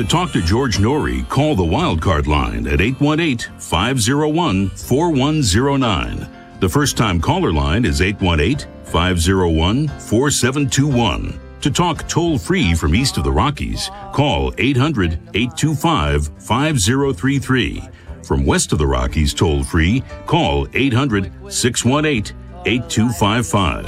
To talk to George Norrie, call the Wildcard line at 818-501-4109. The first-time caller line is 818-501-4721. To talk toll-free from east of the Rockies, call 800-825-5033. From west of the Rockies toll-free, call 800-618-8255.